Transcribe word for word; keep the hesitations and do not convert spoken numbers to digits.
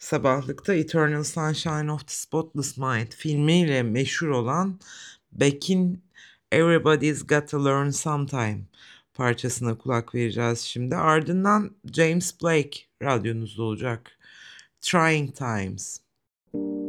Sabahlıkta Eternal Sunshine of the Spotless Mind filmiyle meşhur olan Beck'in Everybody's Gotta Learn Sometime parçasına kulak vereceğiz şimdi. Ardından James Blake radyonuzda olacak. Trying Times.